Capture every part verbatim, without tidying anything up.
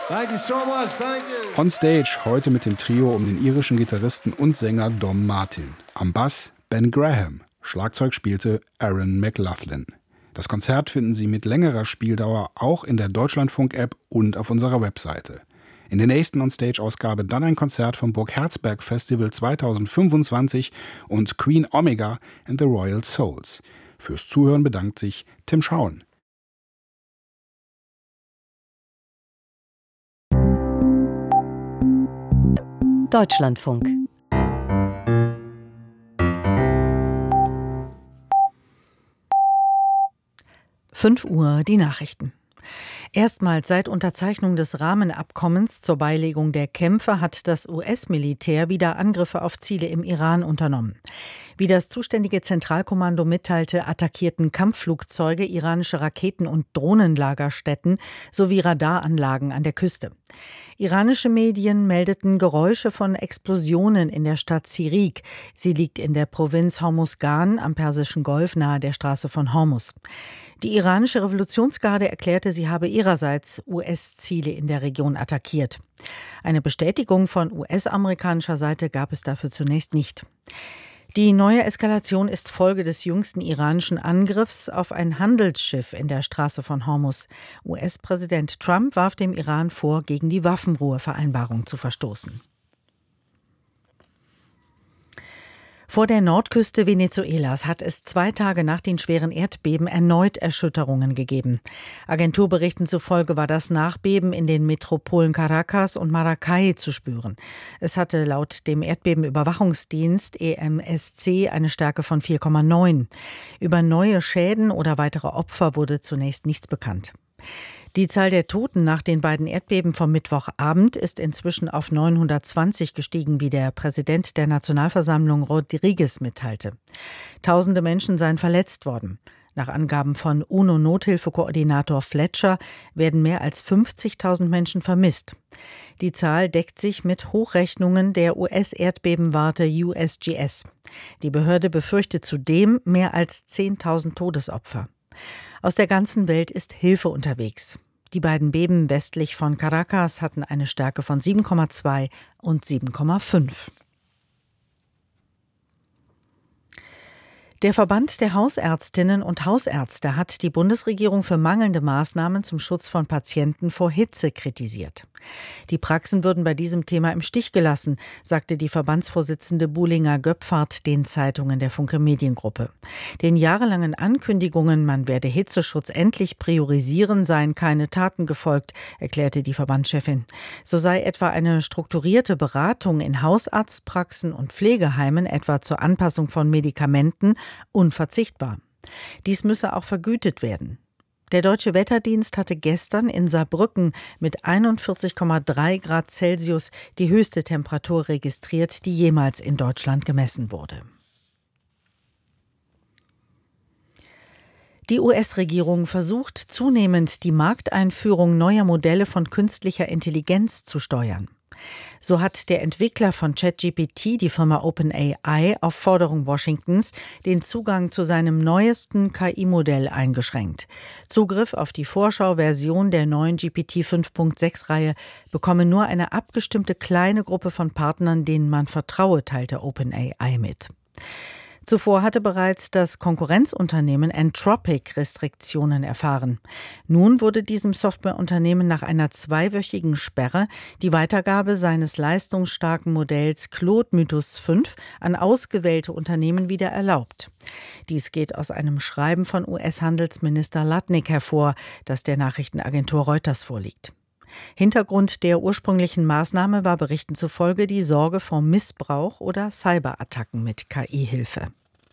Thank you so much. Thank you. On Stage heute mit dem Trio um den irischen Gitarristen und Sänger Dom Martin. Am Bass Ben Graham. Schlagzeug spielte Aaron McLaughlin. Das Konzert finden Sie mit längerer Spieldauer auch in der Deutschlandfunk-App und auf unserer Webseite. In der nächsten On-Stage-Ausgabe dann ein Konzert vom Burg Herzberg Festival zweitausendfünfundzwanzig und Queen Omega and the Royal Souls. Fürs Zuhören bedankt sich Tim Schauen. Deutschlandfunk. fünf Uhr die Nachrichten. Erstmals seit Unterzeichnung des Rahmenabkommens zur Beilegung der Kämpfe hat das U S-Militär wieder Angriffe auf Ziele im Iran unternommen. Wie das zuständige Zentralkommando mitteilte, attackierten Kampfflugzeuge iranische Raketen- und Drohnenlagerstätten sowie Radaranlagen an der Küste. Iranische Medien meldeten Geräusche von Explosionen in der Stadt Sirik. Sie liegt in der Provinz Hormuzgan am Persischen Golf nahe der Straße von Hormuz. Die iranische Revolutionsgarde erklärte, sie habe ihrerseits U S-Ziele in der Region attackiert. Eine Bestätigung von U S-amerikanischer Seite gab es dafür zunächst nicht. Die neue Eskalation ist Folge des jüngsten iranischen Angriffs auf ein Handelsschiff in der Straße von Hormuz. U S-Präsident Trump warf dem Iran vor, gegen die Waffenruhevereinbarung zu verstoßen. Vor der Nordküste Venezuelas hat es zwei Tage nach den schweren Erdbeben erneut Erschütterungen gegeben. Agenturberichten zufolge war das Nachbeben in den Metropolen Caracas und Maracay zu spüren. Es hatte laut dem Erdbebenüberwachungsdienst E M S C eine Stärke von vier Komma neun. Über neue Schäden oder weitere Opfer wurde zunächst nichts bekannt. Die Zahl der Toten nach den beiden Erdbeben vom Mittwochabend ist inzwischen auf neunhundertzwanzig gestiegen, wie der Präsident der Nationalversammlung Rodriguez mitteilte. Tausende Menschen seien verletzt worden. Nach Angaben von UNO-Nothilfekoordinator Fletcher werden mehr als fünfzigtausend Menschen vermisst. Die Zahl deckt sich mit Hochrechnungen der U S-Erdbebenwarte U S G S. Die Behörde befürchtet zudem mehr als zehntausend Todesopfer. Aus der ganzen Welt ist Hilfe unterwegs. Die beiden Beben westlich von Caracas hatten eine Stärke von sieben Komma zwei und sieben Komma fünf. Der Verband der Hausärztinnen und Hausärzte hat die Bundesregierung für mangelnde Maßnahmen zum Schutz von Patienten vor Hitze kritisiert. Die Praxen würden bei diesem Thema im Stich gelassen, sagte die Verbandsvorsitzende Buhlinger-Göpfart den Zeitungen der Funke Mediengruppe. Den jahrelangen Ankündigungen, man werde Hitzeschutz endlich priorisieren, seien keine Taten gefolgt, erklärte die Verbandschefin. So sei etwa eine strukturierte Beratung in Hausarztpraxen und Pflegeheimen, etwa zur Anpassung von Medikamenten, unverzichtbar. Dies müsse auch vergütet werden. Der Deutsche Wetterdienst hatte gestern in Saarbrücken mit einundvierzig Komma drei Grad Celsius die höchste Temperatur registriert, die jemals in Deutschland gemessen wurde. Die U S-Regierung versucht zunehmend, die Markteinführung neuer Modelle von künstlicher Intelligenz zu steuern. So hat der Entwickler von ChatGPT, die Firma OpenAI, auf Forderung Washingtons den Zugang zu seinem neuesten K I-Modell eingeschränkt. Zugriff auf die Vorschauversion der neuen G P T fünf Punkt sechs Reihe bekomme nur eine abgestimmte kleine Gruppe von Partnern, denen man vertraue, teilte OpenAI mit. Zuvor hatte bereits das Konkurrenzunternehmen Anthropic Restriktionen erfahren. Nun wurde diesem Softwareunternehmen nach einer zweiwöchigen Sperre die Weitergabe seines leistungsstarken Modells Claude Mythos fünf an ausgewählte Unternehmen wieder erlaubt. Dies geht aus einem Schreiben von U S-Handelsminister Lutnick hervor, das der Nachrichtenagentur Reuters vorliegt. Hintergrund der ursprünglichen Maßnahme war Berichten zufolge die Sorge vor Missbrauch oder Cyberattacken mit K I-Hilfe.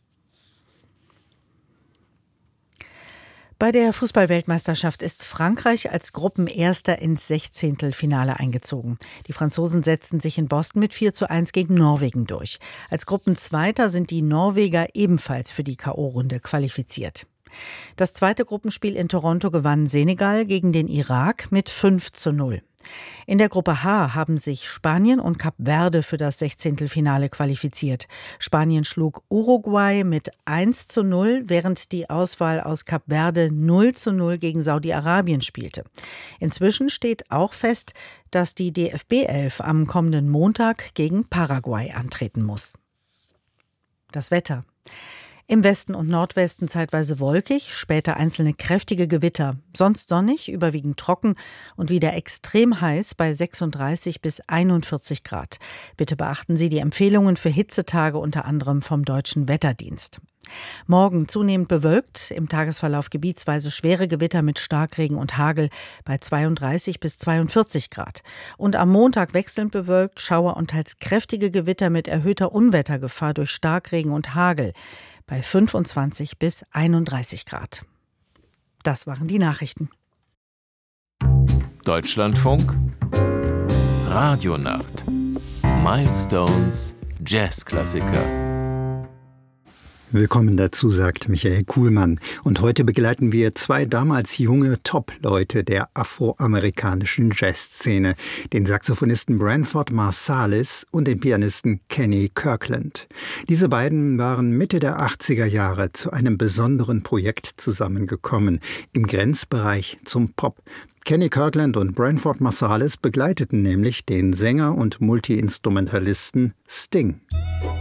Bei der Fußball-Weltmeisterschaft ist Frankreich als Gruppenerster ins Sechzehntelfinale eingezogen. Die Franzosen setzten sich in Boston mit vier zu eins gegen Norwegen durch. Als Gruppenzweiter sind die Norweger ebenfalls für die K O-Runde qualifiziert. Das zweite Gruppenspiel in Toronto gewann Senegal gegen den Irak mit fünf zu null. In der Gruppe H haben sich Spanien und Kap Verde für das Sechzehntelfinale qualifiziert. Spanien schlug Uruguay mit eins zu null, während die Auswahl aus Kap Verde null zu null gegen Saudi-Arabien spielte. Inzwischen steht auch fest, dass die D F B elf am kommenden Montag gegen Paraguay antreten muss. Das Wetter. Im Westen und Nordwesten zeitweise wolkig, später einzelne kräftige Gewitter. Sonst sonnig, überwiegend trocken und wieder extrem heiß bei sechsunddreißig bis einundvierzig Grad. Bitte beachten Sie die Empfehlungen für Hitzetage unter anderem vom Deutschen Wetterdienst. Morgen zunehmend bewölkt, im Tagesverlauf gebietsweise schwere Gewitter mit Starkregen und Hagel bei zweiunddreißig bis zweiundvierzig Grad. Und am Montag wechselnd bewölkt, Schauer und teils kräftige Gewitter mit erhöhter Unwettergefahr durch Starkregen und Hagel bei fünfundzwanzig bis einunddreißig Grad. Das waren die Nachrichten. Deutschlandfunk Radionacht. Milestones Jazzklassiker. Willkommen dazu, sagt Michael Kuhlmann. Und heute begleiten wir zwei damals junge Top-Leute der afroamerikanischen Jazzszene, den Saxophonisten Branford Marsalis und den Pianisten Kenny Kirkland. Diese beiden waren Mitte der achtziger Jahre zu einem besonderen Projekt zusammengekommen, im Grenzbereich zum Pop. Kenny Kirkland und Branford Marsalis begleiteten nämlich den Sänger und Multiinstrumentalisten Sting.